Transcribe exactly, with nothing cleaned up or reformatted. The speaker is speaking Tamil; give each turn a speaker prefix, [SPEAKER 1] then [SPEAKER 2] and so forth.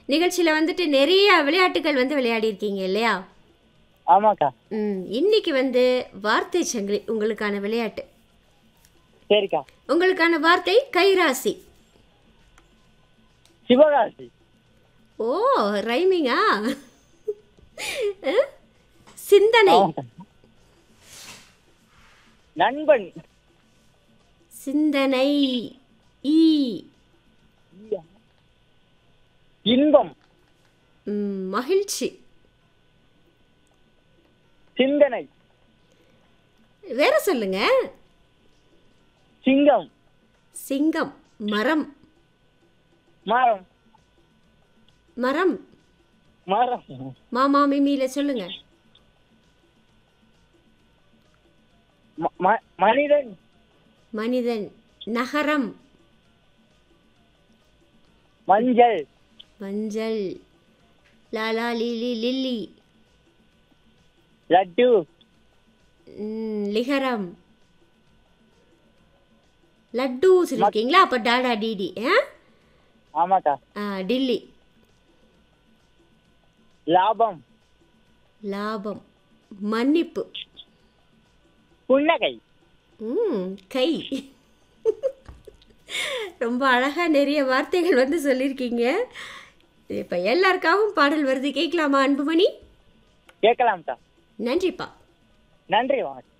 [SPEAKER 1] நிகழ்ச்சியில வந்துட்டு நிறைய விளையாட்டுகள் வந்து விளையாடி இருக்கீங்க இல்லையா?
[SPEAKER 2] ஆமாக்கா.
[SPEAKER 1] ம். இன்னைக்கு வந்து வார்த்தை சங்கிலி உங்களுக்கான விளையாட்டு.
[SPEAKER 2] சரிக்கா.
[SPEAKER 1] உங்களுக்கான வார்த்தை கைராசி.
[SPEAKER 2] சிவகாசி.
[SPEAKER 1] ஓ! ரைமிங்கா? அ? சிந்தனை.
[SPEAKER 2] ஆமாக்கா. நண்பன்.
[SPEAKER 1] சிந்தனை. ஈ.
[SPEAKER 2] இன்பம்.
[SPEAKER 1] ம். மகிழ்ச்சி.
[SPEAKER 2] சிந்தனை.
[SPEAKER 1] வேற சொல்லுங்க.
[SPEAKER 2] சிங்கம்.
[SPEAKER 1] சிங்கம். மரம்.
[SPEAKER 2] மரம்.
[SPEAKER 1] மரம்.
[SPEAKER 2] மரம்.
[SPEAKER 1] மாமா மிமியில சொல்லுங்க.
[SPEAKER 2] ம- ம- மனிதன்.
[SPEAKER 1] மனிதன். நகரம்.
[SPEAKER 2] மஞ்சள்.
[SPEAKER 1] மஞ்சள். Lala Lily lily.
[SPEAKER 2] லட்டு.
[SPEAKER 1] ம், லிகரம். லட்டு சொல்லியிருக்கீங்களா? அப்போ டாடா டிடி. ஆ
[SPEAKER 2] ஆமாக்கா.
[SPEAKER 1] ஆ, டில்லி.
[SPEAKER 2] லாபம்.
[SPEAKER 1] லாபம். மன்னிப்பு.
[SPEAKER 2] புன்னகை.
[SPEAKER 1] ம், கை. ரொம்ப அழகா நிறைய வார்த்தைகள் வந்து சொல்லியிருக்கீங்க. இப்போ எல்லாருக்காகவும் பாடல் வருது, கேட்கலாமா அன்புமணி?
[SPEAKER 2] கேட்கலாம்க்கா.
[SPEAKER 1] நன்றிப்பா.
[SPEAKER 2] நன்றி. வணக்கம்.